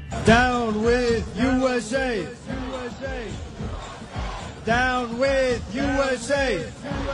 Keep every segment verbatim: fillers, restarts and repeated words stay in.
Down with U S A. Down with U S A.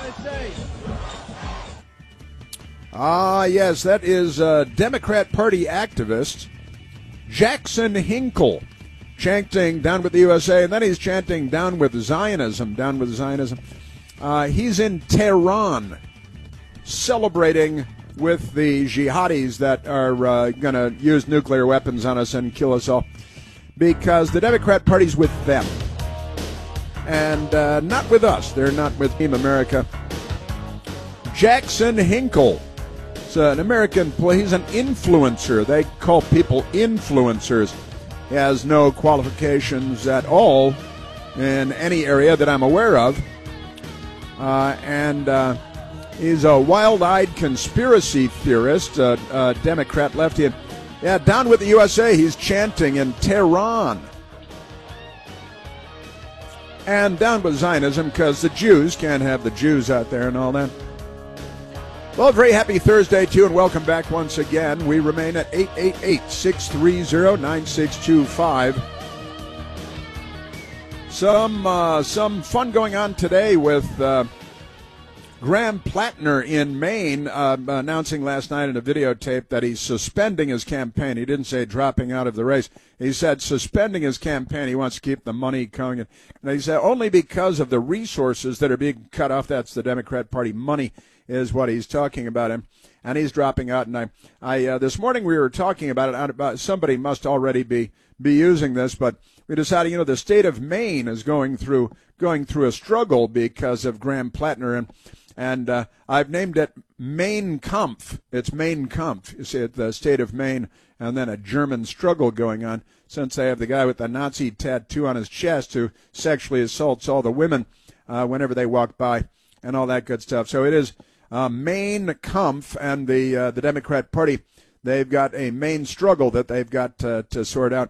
Ah, yes, that is uh, Democrat Party activist Jackson Hinkle chanting down with the U S A, and then he's chanting down with Zionism, down with Zionism. Uh, he's in Tehran celebrating with the jihadis that are uh, going to use nuclear weapons on us and kill us all, because the Democrat Party's with them and uh, not with us. They're not with Team America. Jackson Hinkle. He's an American, he's an influencer. They call people influencers. He has no qualifications at all in any area that I'm aware of. Uh, and uh, he's a wild-eyed conspiracy theorist, a, a Democrat lefty. Yeah, down with the U S A, he's chanting in Tehran. And down with Zionism, because the Jews can't have the Jews out there and all that. Well, very happy Thursday to you, and welcome back once again. We remain at eight eight eight, six three zero, nine six two five. Some uh, some fun going on today with uh, Graham Plattner in Maine uh, announcing last night in a videotape that he's suspending his campaign. He didn't say dropping out of the race. He said suspending his campaign. He wants to keep the money coming. And he said only because of the resources that are being cut off. That's the Democrat Party money is what he's talking about him. And he's dropping out. And I, I uh, this morning we were talking about it. About somebody must already be be using this, but we decided, you know, the state of Maine is going through going through a struggle because of Graham Plattner, and and uh, I've named it Mein Kampf. It's Mein Kampf. You see, it's the state of Maine, and then a German struggle going on, since they have the guy with the Nazi tattoo on his chest who sexually assaults all the women uh, whenever they walk by, and all that good stuff. So it is uh, Mein Kampf, and the uh, the Democrat Party, they've got a main struggle that they've got uh, to sort out.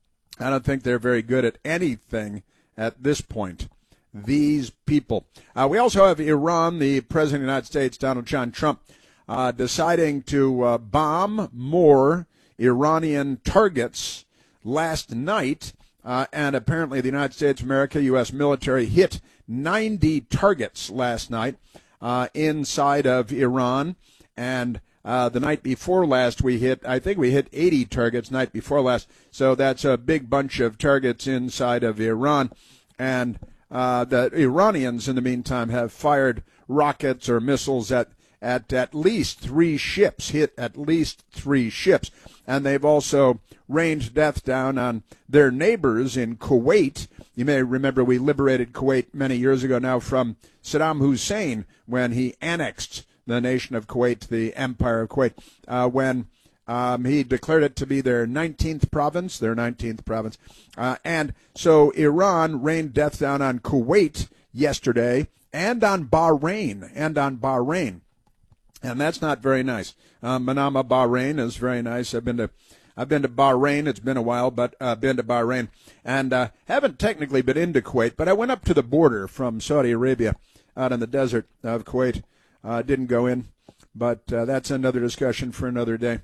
I don't think they're very good at anything at this point, these people. Uh, we also have Iran, the President of the United States, Donald John Trump, uh, deciding to uh, bomb more Iranian targets last night. Uh, and apparently the United States of America, U S military, hit ninety targets last night uh, inside of Iran. And Uh, the night before last, we hit, I think we hit eighty targets night before last. So that's a big bunch of targets inside of Iran. And uh, the Iranians, in the meantime, have fired rockets or missiles at, at at least three ships, hit at least three ships. And they've also rained death down on their neighbors in Kuwait. You may remember we liberated Kuwait many years ago now from Saddam Hussein when he annexed the nation of Kuwait, the Empire of Kuwait, uh, when um, he declared it to be their nineteenth province, their nineteenth province. Uh, and so Iran rained death down on Kuwait yesterday and on Bahrain, and on Bahrain. And that's not very nice. Uh, Manama, Bahrain is very nice. I've been to I've been to Bahrain. It's been a while, but I've uh, been to Bahrain. And uh, haven't technically been into Kuwait, but I went up to the border from Saudi Arabia out in the desert of Kuwait. Uh, didn't go in, but uh, that's another discussion for another day.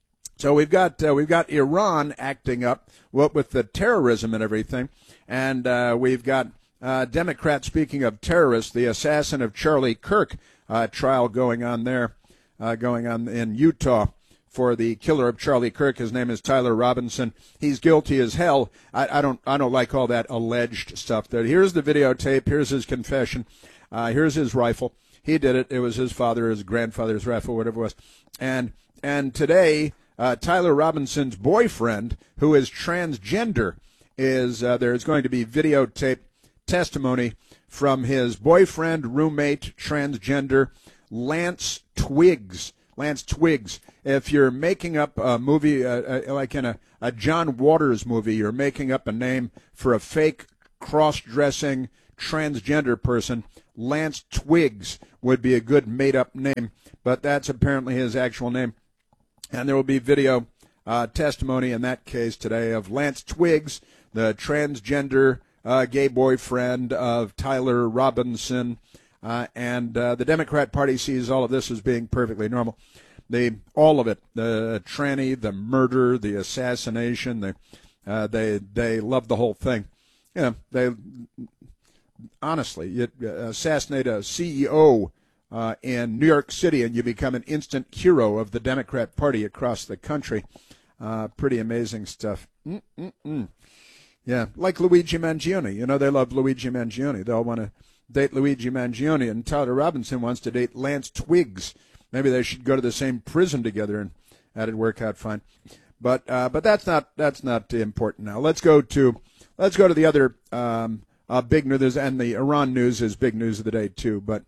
So we've got uh, we've got Iran acting up, what with the terrorism and everything, and uh, we've got uh, Democrats. Speaking of terrorists, the assassin of Charlie Kirk uh, trial going on there, uh, going on in Utah for the killer of Charlie Kirk. His name is Tyler Robinson. He's guilty as hell. I, I don't I don't like all that alleged stuff. There. Here's the videotape. Here's his confession. Uh, here's his rifle. He did it. It was his father, his grandfather's rifle, whatever it was. And and today, uh, Tyler Robinson's boyfriend, who is transgender, is uh, there is going to be videotape testimony from his boyfriend, roommate, transgender, Lance Twiggs. Lance Twiggs. If you're making up a movie, uh, uh, like in a, a John Waters movie, you're making up a name for a fake cross-dressing transgender person, Lance Twiggs would be a good made-up name, but that's apparently his actual name. And there will be video uh, testimony in that case today of Lance Twiggs, the transgender uh, gay boyfriend of Tyler Robinson, uh, and uh, the Democrat Party sees all of this as being perfectly normal. The all of it, the tranny, the murder, the assassination, the Uh, they they love the whole thing. You know, they honestly, you assassinate a C E O uh, in New York City and you become an instant hero of the Democrat Party across the country. Uh, pretty amazing stuff. Mm-mm-mm. Yeah, like Luigi Mangione. You know, they love Luigi Mangione. They all want to date Luigi Mangione, and Tyler Robinson wants to date Lance Twiggs. Maybe they should go to the same prison together, and that'd work out fine. But uh, but that's not that's not important now. Let's go to let's go to the other um, uh, big news, and the Iran news is big news of the day too. But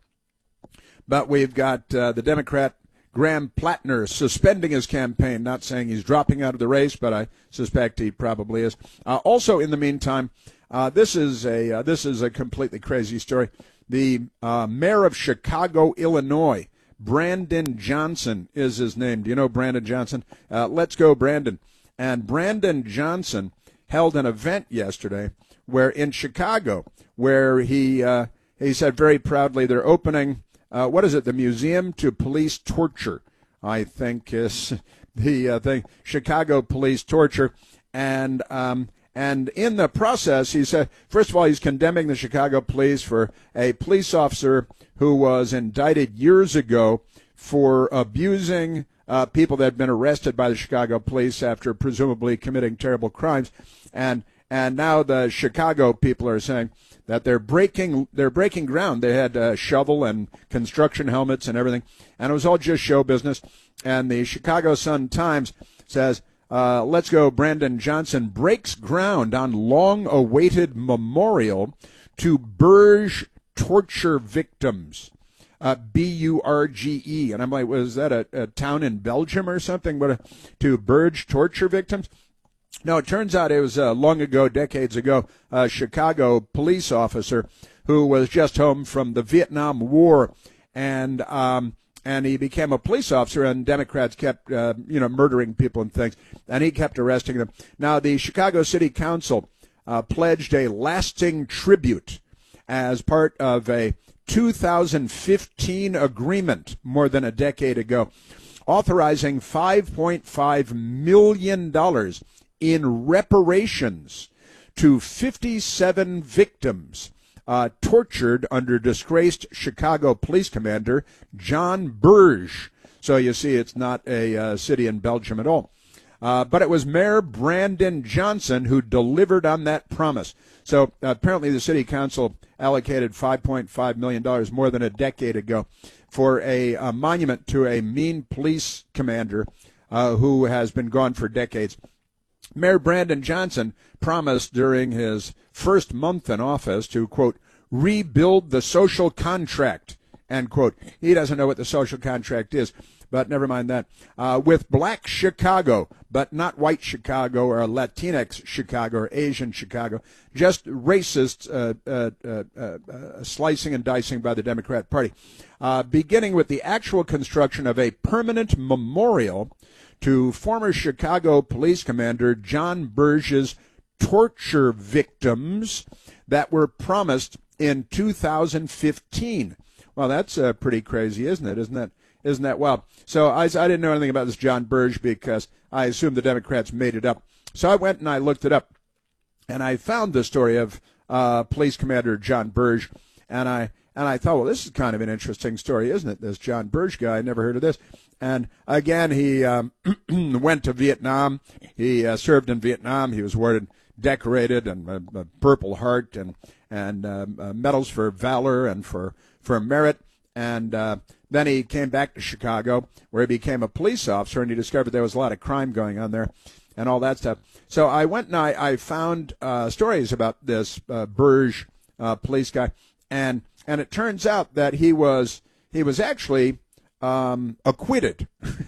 but we've got uh, the Democrat Graham Plattner suspending his campaign, not saying he's dropping out of the race, but I suspect he probably is. Uh, also, in the meantime, uh, this is a uh, this is a completely crazy story. The uh, mayor of Chicago, Illinois, Brandon Johnson is his name. Do you know Brandon Johnson? Uh, let's go, Brandon. And Brandon Johnson held an event yesterday where in Chicago, where he uh, he said very proudly they're opening. Uh, what is it? The Museum to Police Torture, I think, is the uh, thing. Chicago Police Torture, and um, and in the process, he said, first of all, he's condemning the Chicago Police for a police officer who was indicted years ago for abusing uh, people that had been arrested by the Chicago Police after presumably committing terrible crimes, and and now the Chicago people are saying that they're breaking they're breaking ground. They had uh, shovel and construction helmets and everything, and it was all just show business. And the Chicago Sun-Times says, uh, let's go, Brandon Johnson breaks ground on long-awaited memorial to Burge torture victims, uh, B U R G E. And I'm like, was that a, a town in Belgium or something? What a, to Burge torture victims? No, it turns out it was uh, long ago, decades ago, a Chicago police officer who was just home from the Vietnam War, and um, and he became a police officer, and Democrats kept, uh, you know, murdering people and things, and he kept arresting them. Now, the Chicago City Council uh, pledged a lasting tribute as part of a two thousand fifteen agreement more than a decade ago, authorizing five point five million dollars in reparations to fifty-seven victims uh, tortured under disgraced Chicago police commander John Burge. So you see, it's not a uh, city in Belgium at all. Uh, but it was Mayor Brandon Johnson who delivered on that promise. So uh, apparently the city council allocated five point five million dollars more than a decade ago for a, a monument to a mean police commander uh, who has been gone for decades. Mayor Brandon Johnson promised during his first month in office to, quote, rebuild the social contract, end quote. He doesn't know what the social contract is, but never mind that. Uh, with black Chicago, but not white Chicago or Latinx Chicago or Asian Chicago, just racist uh, uh, uh, uh, slicing and dicing by the Democrat Party, uh, beginning with the actual construction of a permanent memorial to former Chicago police commander John Burge's torture victims that were promised in two thousand fifteen. Well, that's uh, pretty crazy, isn't it? Isn't that isn't that wild? So I, I didn't know anything about this John Burge because I assumed the Democrats made it up. So I went and I looked it up, and I found the story of uh, police commander John Burge, and I and I thought, well, this is kind of an interesting story, isn't it? This John Burge guy, I never heard of this. And again, he um, went to Vietnam. He uh, served in Vietnam. He was awarded, decorated, and a, a Purple Heart and and um, uh, medals for valor and for for merit. And uh, then he came back to Chicago, where he became a police officer, and he discovered there was a lot of crime going on there, and all that stuff. So I went and I, I found uh, stories about this uh, Burge uh, police guy, and and it turns out that he was he was actually Um, acquitted.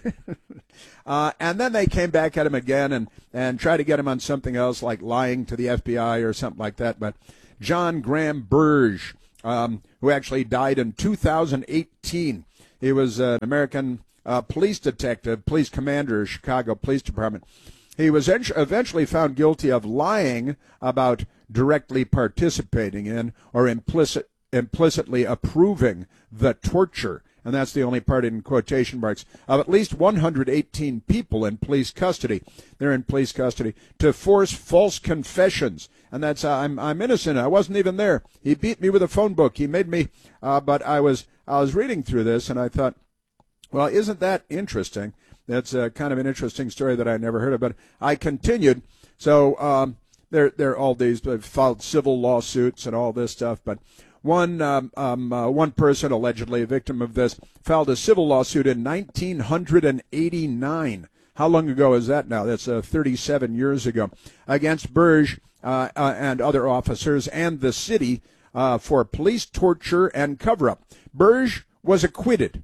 uh, and then they came back at him again and, and tried to get him on something else like lying to the F B I or something like that. But John Graham Burge, um, who actually died in two thousand eighteen, he was uh, an American uh, police detective, police commander, Chicago Police Department. He was eventually found guilty of lying about directly participating in or implicit, implicitly approving the torture and that's the only part in quotation marks, of at least one hundred eighteen people in police custody. They're in police custody to force false confessions. And that's, uh, I'm, I'm innocent. I wasn't even there. He beat me with a phone book. He made me, uh, but I was, I was reading through this and I thought, well, isn't that interesting? That's uh, kind of an interesting story that I never heard of. But I continued. So um, there, there are all these uh, filed civil lawsuits and all this stuff. But one, um, um, uh, one person allegedly a victim of this filed a civil lawsuit in nineteen eighty-nine. How long ago is that now? That's uh, thirty-seven years ago, against Burge uh, uh, and other officers and the city uh, for police torture and cover-up. Burge was acquitted,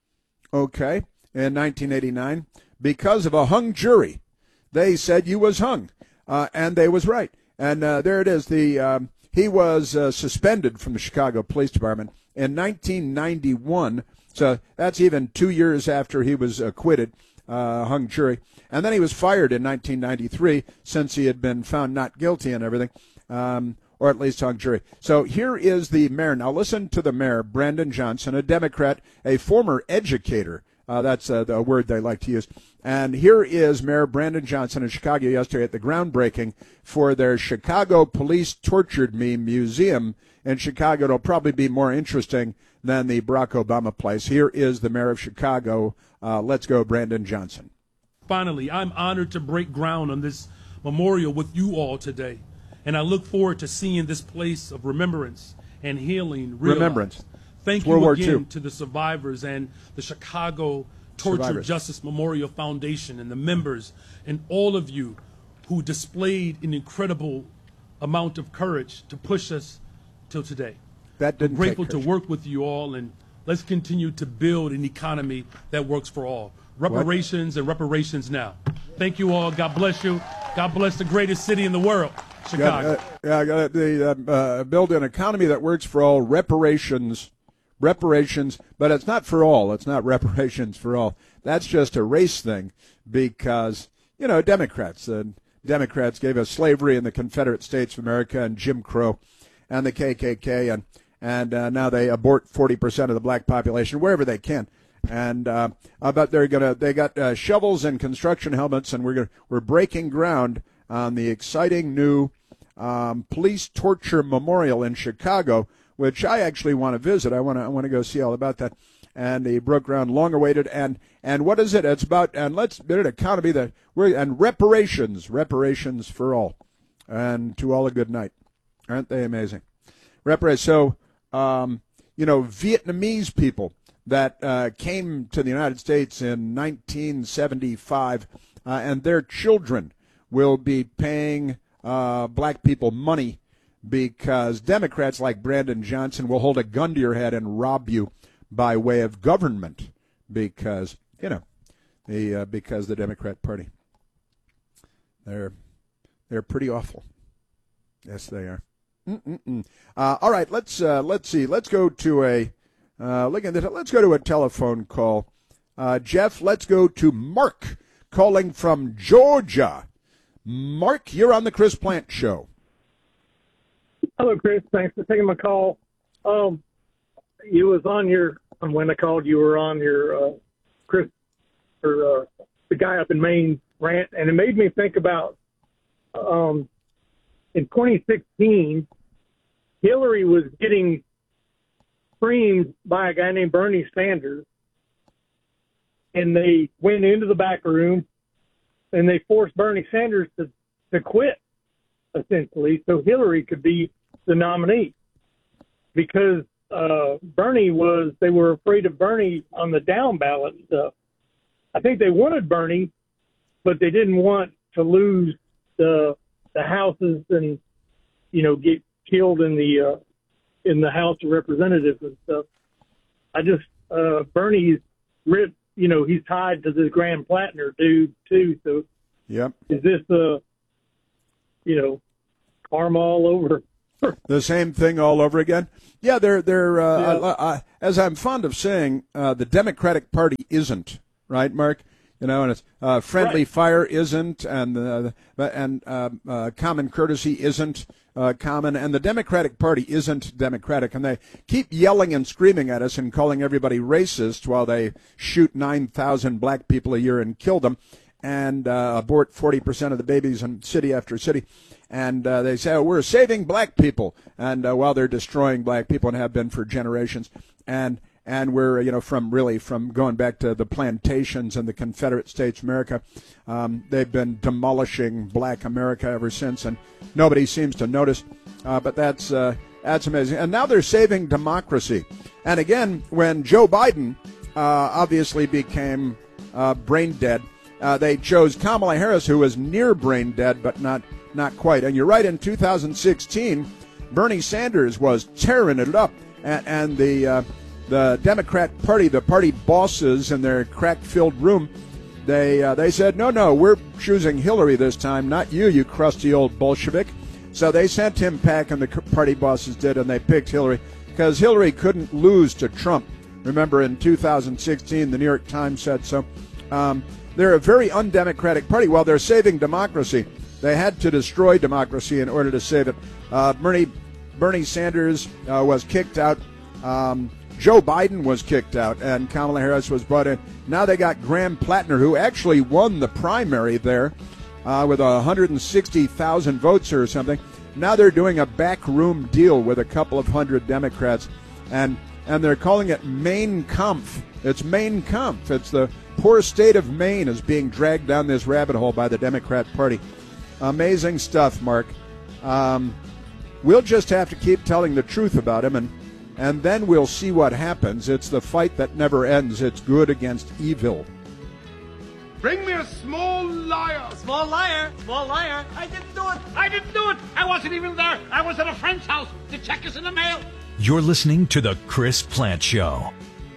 okay, in nineteen eighty-nine because of a hung jury. They said you was hung, uh, and they was right. And uh, there it is. The um, he was uh, suspended from the Chicago Police Department in nineteen ninety-one. So that's even two years after he was acquitted. Uh, hung jury, and then he was fired in nineteen ninety-three since he had been found not guilty and everything, um, or at least hung jury. So here is the mayor. Now listen to the mayor, Brandon Johnson, a Democrat, a former educator. Uh, that's uh, the word they like to use. And here is Mayor Brandon Johnson in Chicago yesterday at the groundbreaking for their Chicago Police Tortured Me Museum in Chicago. It'll probably be more interesting than the Barack Obama place. Here is the mayor of Chicago. Uh, let's go, Brandon Johnson. Finally, I'm honored to break ground on this memorial with you all today. And I look forward to seeing this place of remembrance and healing realized. Remembrance. Thank you again to the survivors and the Chicago Torture survivors. Justice Memorial Foundation and the members and all of you who displayed an incredible amount of courage to push us till today. That didn't I'm grateful take to work with you all, and let's continue to build an economy that works for all. Reparations what? and reparations now. Thank you all. God bless you. God bless the greatest city in the world, Chicago. Yeah, uh, uh, the uh, uh, build an economy that works for all. Reparations, reparations, but it's not for all. It's not reparations for all. That's just a race thing because you know Democrats. Uh, Democrats gave us slavery in the Confederate States of America and Jim Crow, and the K K K and. And uh, now they abort forty percent of the black population wherever they can. And uh, I bet they're gonna. They got uh, shovels and construction helmets, and we're gonna, we're breaking ground on the exciting new um, police torture memorial in Chicago, which I actually want to visit. I want to. I want to go see all about that. And they broke ground, long awaited. And and what is it? It's about and let's build an economy that we're and reparations, reparations for all, and to all a good night. Aren't they amazing? Reparations. So. Um, you know, Vietnamese people that uh, came to the United States in nineteen seventy-five, uh, and their children will be paying uh, black people money because Democrats like Brandon Johnson will hold a gun to your head and rob you by way of government because, you know, the uh, because the Democrat Party. They're they're pretty awful. Yes, they are. Mm-mm-mm. Uh, all right, let's uh, let's see. Let's go to a uh, look at this. Let's go to a telephone call. Uh, Jeff, let's go to Mark calling from Georgia. Mark, you're on the Chris Plant Show. Hello, Chris. Thanks for taking my call. Um, you was on your when I called. You were on your uh, Chris or uh, the guy up in Maine rant, and it made me think about. Um, In twenty sixteen, Hillary was getting framed by a guy named Bernie Sanders, and they went into the back room and they forced Bernie Sanders to, to quit, essentially, so Hillary could be the nominee. Because uh, Bernie was, they were afraid of Bernie on the down ballot stuff. I think they wanted Bernie, but they didn't want to lose the the houses and, you know, get killed in the uh, in the House of Representatives and stuff. I just uh, Bernie's, you know, he's tied to this Graham Plattner dude too. So, yep. Is this uh, you know, karma all over? The same thing all over again. Yeah, they're they're uh, yeah. I, I, as I'm fond of saying, uh, the Democratic Party isn't right, Mark. You know, and it's uh, friendly Right. fire isn't, and uh, and uh, uh, common courtesy isn't uh, common, and the Democratic Party isn't democratic, and they keep yelling and screaming at us and calling everybody racist while they shoot nine thousand black people a year and kill them, and uh, abort forty percent of the babies in city after city. And uh, they say, oh, we're saving black people, and uh, while they're destroying black people and have been for generations, and and we're, you know, from really from going back to the plantations in the Confederate States of America, um, they've been demolishing black America ever since, and nobody seems to notice. Uh, but that's uh, that's amazing. And now they're saving democracy. And again, when Joe Biden uh, obviously became uh, brain dead, uh, they chose Kamala Harris, who was near brain dead, but not not quite. And you're right. In two thousand sixteen, Bernie Sanders was tearing it up, and, and the uh, The Democrat Party, the party bosses in their crack-filled room, they uh, they said, no, no, we're choosing Hillary this time, not you, you crusty old Bolshevik. So they sent him packing, the party bosses did, and they picked Hillary because Hillary couldn't lose to Trump. Remember, in two thousand sixteen, the New York Times said so. Um, they're a very undemocratic party. Well, they're saving democracy. They had to destroy democracy in order to save it. Uh, Bernie, Bernie Sanders uh, was kicked out. Um, Joe Biden was kicked out, and Kamala Harris was brought in. Now they got Graham Plattner, who actually won the primary there uh, with one hundred sixty thousand votes or something. Now they're doing a backroom deal with a couple of hundred Democrats, and and they're calling it Maine Kampf. It's Maine Kampf. It's the poor state of Maine is being dragged down this rabbit hole by the Democrat Party. Amazing stuff, Mark. Um, we'll just have to keep telling the truth about him, and And then we'll see what happens. It's the fight that never ends. It's good against evil. Bring me a small liar. Small liar, small liar. I didn't do it. I didn't do it. I wasn't even there. I was at a friend's house. The check is in the mail. You're listening to The Chris Plante Show.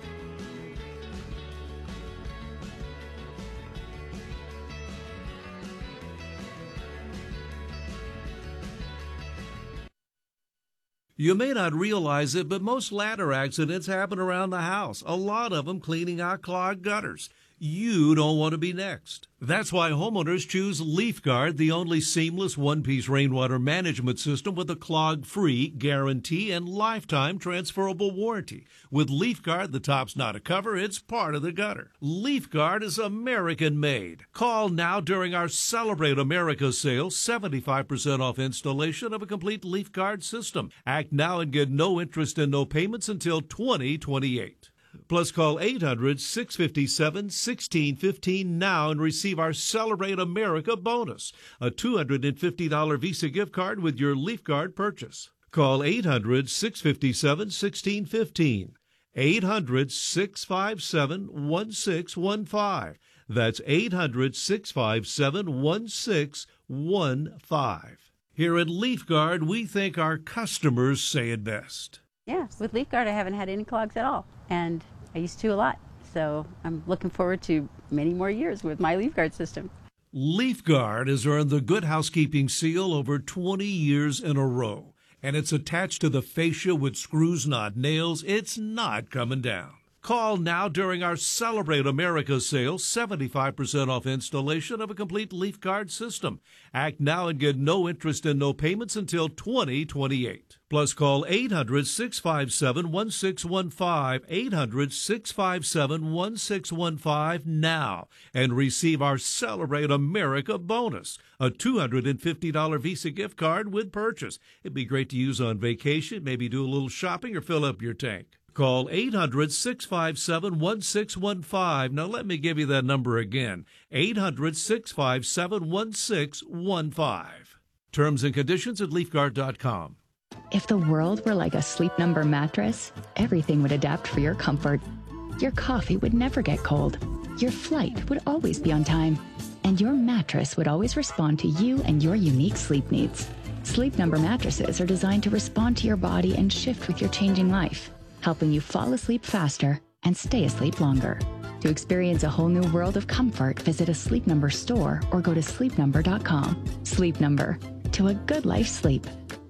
You may not realize it, but most ladder accidents happen around the house, a lot of them cleaning out clogged gutters. You don't want to be next. That's why homeowners choose LeafGuard, the only seamless one-piece rainwater management system with a clog-free guarantee and lifetime transferable warranty. With LeafGuard, the top's not a cover, it's part of the gutter. LeafGuard is American-made. Call now during our Celebrate America sale, seventy-five percent off installation of a complete LeafGuard system. Act now and get no interest and no payments until twenty twenty-eight. Plus, call eight hundred, six five seven, one six one five now and receive our Celebrate America bonus, a two hundred fifty dollars Visa gift card with your LeafGuard purchase. Call eight hundred, six five seven, one six one five, eight hundred, six five seven, one six one five. That's eight hundred, six five seven, one six one five. Here at LeafGuard, we think our customers say it best. Yeah, with LeafGuard, I haven't had any clogs at all, and I used to a lot. So I'm looking forward to many more years with my LeafGuard system. LeafGuard has earned the Good Housekeeping seal over twenty years in a row, and it's attached to the fascia with screws, not nails. It's not coming down. Call now during our Celebrate America sale, seventy-five percent off installation of a complete LeafGuard system. Act now and get no interest and no payments until twenty twenty-eight. Plus, call eight hundred, six five seven, one six one five, eight hundred, six five seven, one six one five now and receive our Celebrate America bonus, a two hundred fifty dollars Visa gift card with purchase. It'd be great to use on vacation, maybe do a little shopping or fill up your tank. Call eight hundred, six five seven, one six one five. Now let me give you that number again, eight hundred, six five seven, one six one five. Terms and conditions at leaf guard dot com. If the world were like a Sleep Number mattress, everything would adapt for your comfort. Your coffee would never get cold. Your flight would always be on time. And your mattress would always respond to you and your unique sleep needs. Sleep Number mattresses are designed to respond to your body and shift with your changing life, helping you fall asleep faster and stay asleep longer. To experience a whole new world of comfort, visit a Sleep Number store or go to sleep number dot com. Sleep Number, to a good life sleep.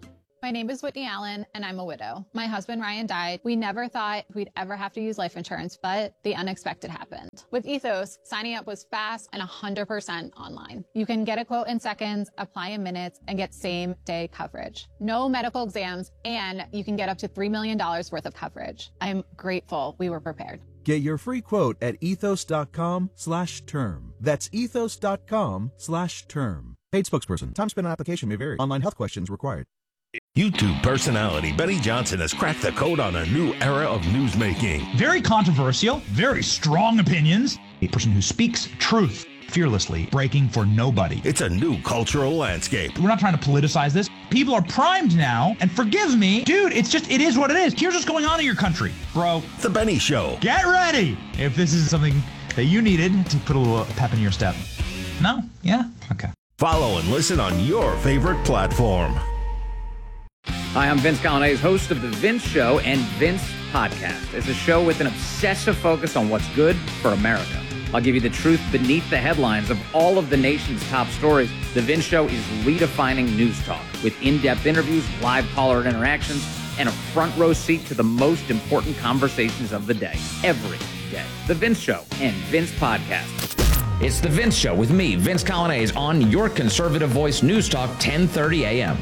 My name is Whitney Allen, and I'm a widow. My husband, Ryan, died. We never thought we'd ever have to use life insurance, but the unexpected happened. With Ethos, signing up was fast and one hundred percent online. You can get a quote in seconds, apply in minutes, and get same-day coverage. No medical exams, and you can get up to three million dollars worth of coverage. I'm grateful we were prepared. Get your free quote at ethos.com slash term. That's ethos.com slash term. Paid spokesperson. Time spent on application may vary. Online health questions required. YouTube personality Benny Johnson has cracked the code on a new era of newsmaking. Very controversial, very strong opinions. A person who speaks truth fearlessly, breaking for nobody. It's a new cultural landscape. We're not trying to politicize this. People are primed now, and forgive me, dude, it's just, it is what it is. Here's what's going on in your country, bro. The Benny Show. Get ready if this is something that you needed to put a little pep in your step. No? Yeah? Okay. Follow and listen on your favorite platform. Hi, I'm Vince Coglianese, host of The Vince Show and Vince Podcast. It's a show with an obsessive focus on what's good for America. I'll give you the truth beneath the headlines of all of the nation's top stories. The Vince Show is redefining news talk with in-depth interviews, live caller interactions, and a front row seat to the most important conversations of the day, every day. The Vince Show and Vince Podcast. It's The Vince Show with me, Vince Coglianese, on your conservative voice, News Talk, ten thirty a.m.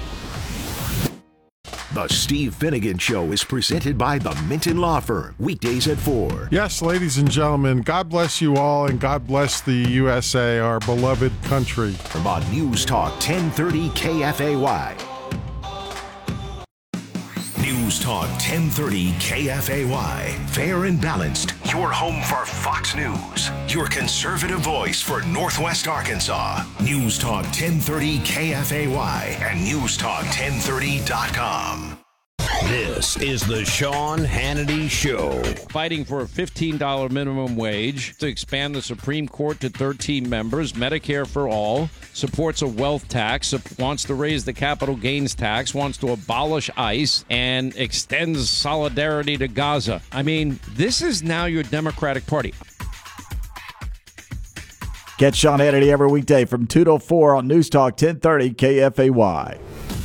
The Steve Finnegan Show is presented by the Minton Law Firm, weekdays at four. Yes, ladies and gentlemen, God bless you all, and God bless the U S A, our beloved country. From on News Talk ten thirty K F A Y. News Talk ten thirty K F A Y. Fair and balanced. Your home for Fox News. Your conservative voice for Northwest Arkansas. News Talk ten thirty K F A Y and news talk ten thirty dot com. This is the Sean Hannity Show. Fighting for a fifteen dollars minimum wage, to expand the Supreme Court to thirteen members, Medicare for all, supports a wealth tax, wants to raise the capital gains tax, wants to abolish ICE, and extends solidarity to Gaza. I mean, this is now your Democratic Party. Get Sean Hannity every weekday from two to four on News Talk ten thirty K F A Y.